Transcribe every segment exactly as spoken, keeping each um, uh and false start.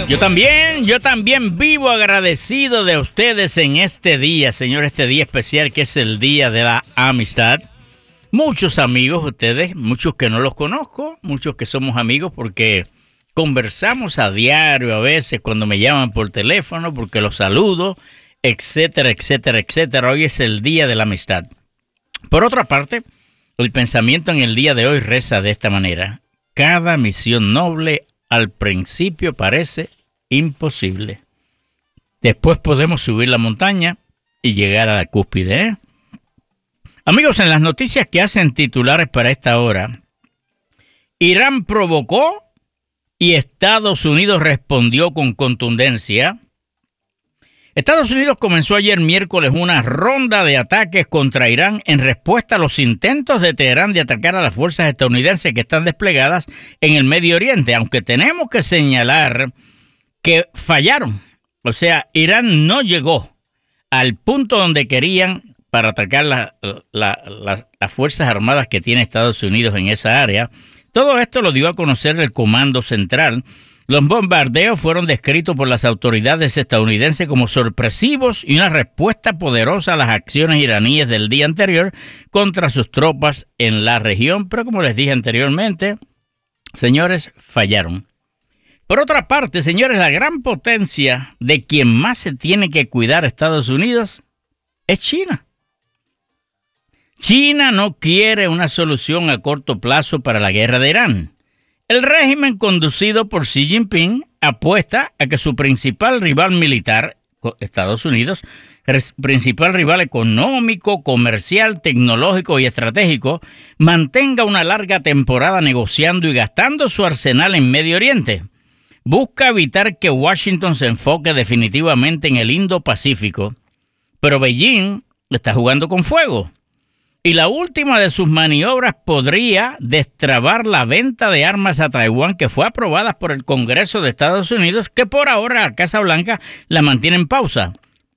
Yo también, yo también vivo agradecido de ustedes en este día, señor, este día especial que es el Día de la Amistad. Muchos amigos ustedes, muchos que no los conozco, muchos que somos amigos porque conversamos a diario a veces cuando me llaman por teléfono, porque los saludo, etcétera, etcétera, etcétera. Hoy es el Día de la Amistad. Por otra parte, el pensamiento en el día de hoy reza de esta manera: cada misión noble al principio parece imposible. Después podemos subir la montaña y llegar a la cúspide, ¿eh? Amigos, en las noticias que hacen titulares para esta hora, Irán provocó y Estados Unidos respondió con contundencia. Estados Unidos comenzó ayer miércoles una ronda de ataques contra Irán en respuesta a los intentos de Teherán de atacar a las fuerzas estadounidenses que están desplegadas en el Medio Oriente, aunque tenemos que señalar que fallaron. O sea, Irán no llegó al punto donde querían para atacar la, la, la, las fuerzas armadas que tiene Estados Unidos en esa área. Todo esto lo dio a conocer el Comando Central. Los bombardeos fueron descritos por las autoridades estadounidenses como sorpresivos y una respuesta poderosa a las acciones iraníes del día anterior contra sus tropas en la región. Pero como les dije anteriormente, señores, fallaron. Por otra parte, señores, la gran potencia de quien más se tiene que cuidar Estados Unidos es China. China no quiere una solución a corto plazo para la guerra de Irán. El régimen conducido por Xi Jinping apuesta a que su principal rival militar, Estados Unidos, principal rival económico, comercial, tecnológico y estratégico, mantenga una larga temporada negociando y gastando su arsenal en Medio Oriente. Busca evitar que Washington se enfoque definitivamente en el Indo-Pacífico, pero Beijing está jugando con fuego. Y la última de sus maniobras podría destrabar la venta de armas a Taiwán, que fue aprobada por el Congreso de Estados Unidos, que por ahora la Casa Blanca la mantiene en pausa.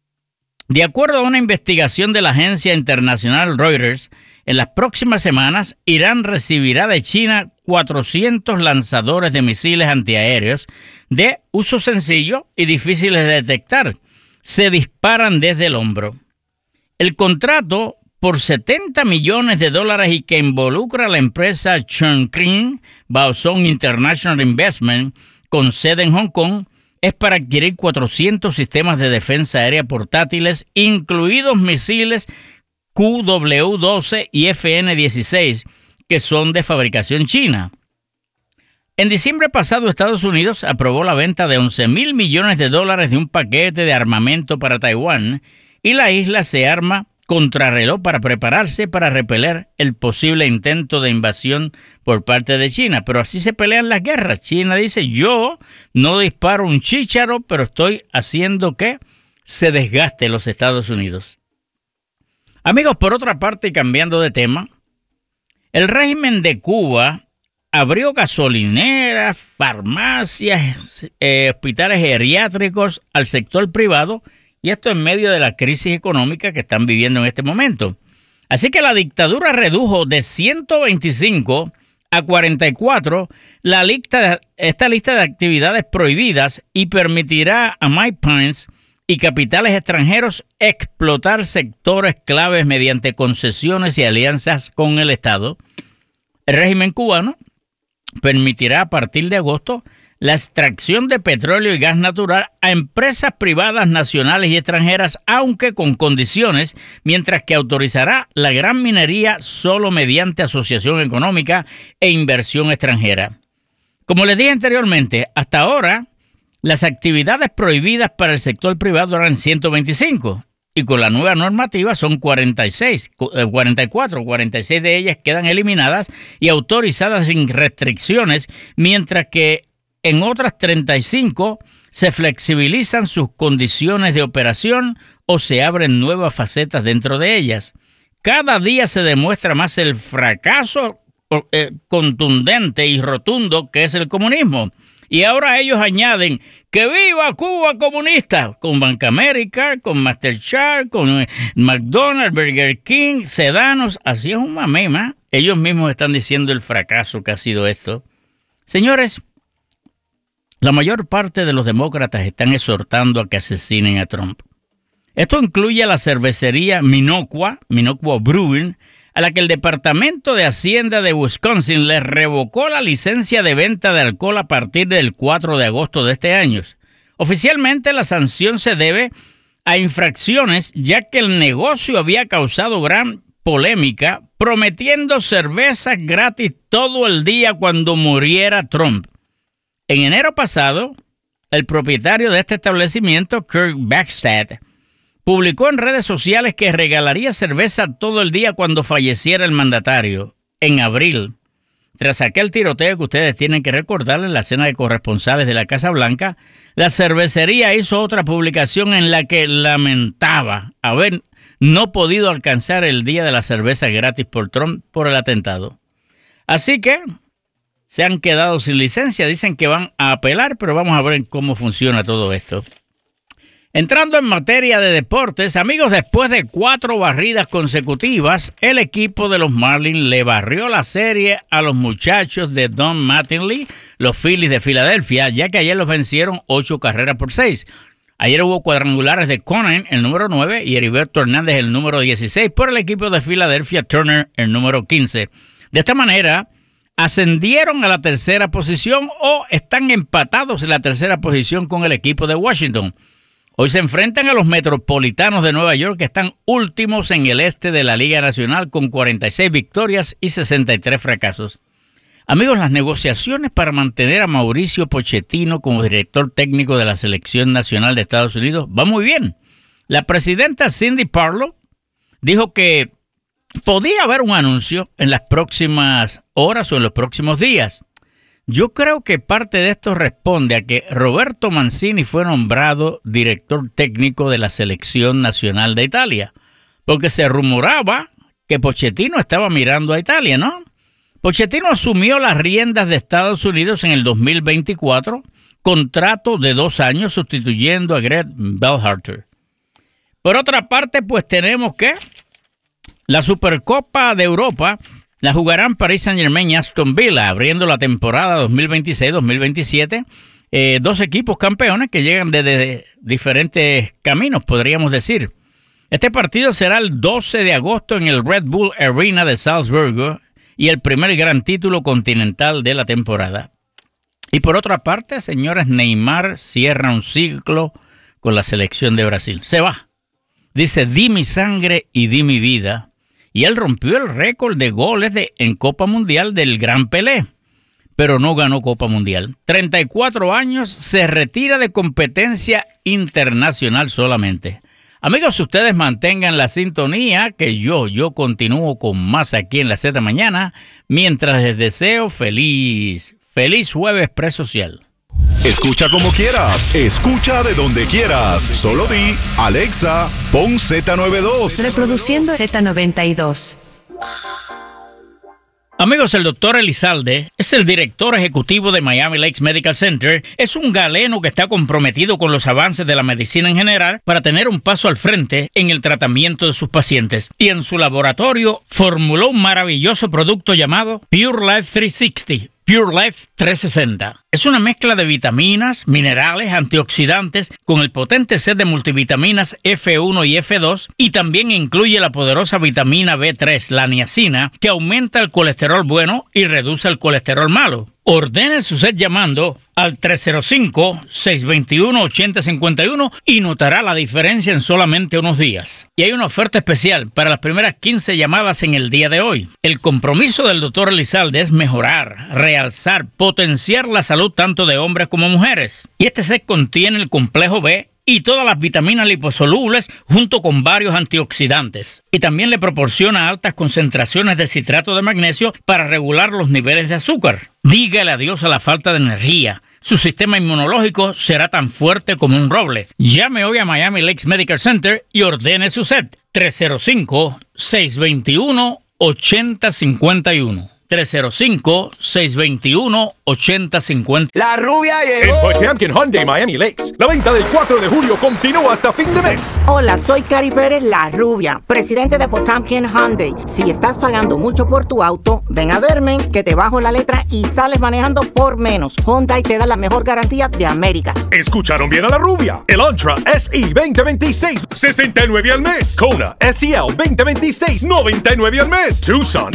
De acuerdo a una investigación de la agencia internacional Reuters, en las próximas semanas, Irán recibirá de China cuatrocientos lanzadores de misiles antiaéreos de uso sencillo y difíciles de detectar. Se disparan desde el hombro. El contrato por setenta millones de dólares y que involucra a la empresa Chongqing Baosong International Investment con sede en Hong Kong es para adquirir cuatrocientos sistemas de defensa aérea portátiles, incluidos misiles Q W doce y F N dieciséis, que son de fabricación china. En diciembre pasado, Estados Unidos aprobó la venta de once mil millones de dólares de un paquete de armamento para Taiwán y la isla se arma contrarreloj para prepararse para repeler el posible intento de invasión por parte de China. Pero así se pelean las guerras. China dice: yo no disparo un chícharo, pero estoy haciendo que se desgaste los Estados Unidos. Amigos, por otra parte, y cambiando de tema, el régimen de Cuba abrió gasolineras, farmacias, eh, hospitales geriátricos al sector privado, y esto en medio de la crisis económica que están viviendo en este momento. Así que la dictadura redujo de ciento veinticinco a cuarenta y cuatro la lista, esta lista de actividades prohibidas y permitirá a Mike Pence y capitales extranjeros explotar sectores claves mediante concesiones y alianzas con el Estado. El régimen cubano permitirá a partir de agosto la extracción de petróleo y gas natural a empresas privadas nacionales y extranjeras, aunque con condiciones, mientras que autorizará la gran minería solo mediante asociación económica e inversión extranjera. Como les dije anteriormente, hasta ahora las actividades prohibidas para el sector privado eran ciento veinticinco y con la nueva normativa son cuarenta y seis, cuarenta y cuatro, cuarenta y seis de ellas quedan eliminadas y autorizadas sin restricciones, mientras que en otras treinta y cinco se flexibilizan sus condiciones de operación o se abren nuevas facetas dentro de ellas. Cada día se demuestra más el fracaso eh, contundente y rotundo que es el comunismo. Y ahora ellos añaden que viva Cuba comunista, con Banca América, con Mastercard, con McDonald's, Burger King, Sedanos. Así es un mamema. Ellos mismos están diciendo el fracaso que ha sido esto. Señores, la mayor parte de los demócratas están exhortando a que asesinen a Trump. Esto incluye a la cervecería Minocqua, Minocqua Brewing, a la que el Departamento de Hacienda de Wisconsin le revocó la licencia de venta de alcohol a partir del cuatro de agosto de este año. Oficialmente la sanción se debe a infracciones, ya que el negocio había causado gran polémica, prometiendo cervezas gratis todo el día cuando muriera Trump. En enero pasado, el propietario de este establecimiento, Kirk Backstad, publicó en redes sociales que regalaría cerveza todo el día cuando falleciera el mandatario. En abril, tras aquel tiroteo que ustedes tienen que recordar en la cena de corresponsales de la Casa Blanca, la cervecería hizo otra publicación en la que lamentaba haber no podido alcanzar el día de la cerveza gratis por Trump por el atentado. Así que se han quedado sin licencia, dicen que van a apelar, pero vamos a ver cómo funciona todo esto. Entrando en materia de deportes, amigos, después de cuatro barridas consecutivas, el equipo de los Marlins le barrió la serie a los muchachos de Don Mattingly, los Phillies de Filadelfia, ya que ayer los vencieron ocho carreras por seis. Ayer hubo cuadrangulares de Conan, el número nueve, y Heriberto Hernández, el número dieciséis, por el equipo de Filadelfia, Turner, el número quince. De esta manera, ascendieron a la tercera posición o están empatados en la tercera posición con el equipo de Washington. Hoy se enfrentan a los Metropolitanos de Nueva York, que están últimos en el este de la Liga Nacional con cuarenta y seis victorias y sesenta y tres fracasos. Amigos, las negociaciones para mantener a Mauricio Pochettino como director técnico de la Selección Nacional de Estados Unidos van muy bien. La presidenta Cindy Parlow dijo que podía haber un anuncio en las próximas horas o en los próximos días. Yo creo que parte de esto responde a que Roberto Mancini fue nombrado director técnico de la Selección Nacional de Italia, porque se rumoraba que Pochettino estaba mirando a Italia, ¿no? Pochettino asumió las riendas de Estados Unidos en el dos mil veinticuatro, contrato de dos años sustituyendo a Greg Berhalter. Por otra parte, pues tenemos que la Supercopa de Europa la jugarán Paris Saint-Germain y Aston Villa, abriendo la temporada dos mil veintiséis dos mil veintisiete. Eh, dos equipos campeones que llegan desde diferentes caminos, podríamos decir. Este partido será el doce de agosto en el Red Bull Arena de Salzburgo y el primer gran título continental de la temporada. Y por otra parte, señores, Neymar cierra un ciclo con la selección de Brasil. Se va. Dice, di mi sangre y di mi vida. Y él rompió el récord de goles de, en Copa Mundial del Gran Pelé, pero no ganó Copa Mundial. treinta y cuatro años, se retira de competencia internacional solamente. Amigos, ustedes mantengan la sintonía, que yo, yo continúo con más aquí en la Z Mañana, mientras les deseo feliz, feliz jueves presocial. Escucha como quieras, escucha de donde quieras. Solo di, Alexa, pon Z noventa y dos. Reproduciendo Z noventa y dos. Amigos, el doctor Elizalde es el director ejecutivo de Miami Lakes Medical Center. Es un galeno que está comprometido con los avances de la medicina en general para tener un paso al frente en el tratamiento de sus pacientes. Y en su laboratorio formuló un maravilloso producto llamado Pure Life trescientos sesenta. Pure Life trescientos sesenta. Es una mezcla de vitaminas, minerales, antioxidantes con el potente set de multivitaminas F uno y F dos y también incluye la poderosa vitamina B tres, la niacina, que aumenta el colesterol bueno y reduce el colesterol malo. Ordene su set llamando al tres cero cinco, seis dos uno, ocho cero cinco uno y notará la diferencia en solamente unos días. Y hay una oferta especial para las primeras quince llamadas en el día de hoy. El compromiso del doctor Elizalde es mejorar, realzar, potenciar la salud tanto de hombres como mujeres. Y este set contiene el complejo B y todas las vitaminas liposolubles junto con varios antioxidantes. Y también le proporciona altas concentraciones de citrato de magnesio para regular los niveles de azúcar. Dígale adiós a la falta de energía. Su sistema inmunológico será tan fuerte como un roble. Llame hoy a Miami Lakes Medical Center y ordene su set tres cero cinco, seis dos uno, ocho cero cinco uno. tres cero cinco, seis dos uno, ocho cero cinco cero. La rubia llegó. En Potemkin Hyundai Miami Lakes, la venta del cuatro de julio continúa hasta fin de mes. Hola, soy Cari Pérez, la rubia, presidente de Potemkin Hyundai. Si estás pagando mucho por tu auto, ven a verme, que te bajo la letra y sales manejando por menos. Hyundai te da la mejor garantía de América. Escucharon bien a la rubia. El Elantra S E veinte veintiséis, sesenta y nueve al mes. Kona S E L veinte veintiséis, noventa y nueve al mes. Tucson